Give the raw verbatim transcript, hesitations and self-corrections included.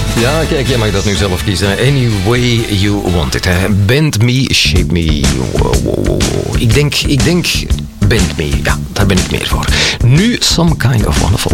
Ja, kijk, jij mag dat nu zelf kiezen. Any way you want it. Hè. Bend me, shape me. Wow, wow, wow. Ik denk, ik denk, bend me. Ja, daar ben ik meer voor. Nu Some Kind of Wonderful.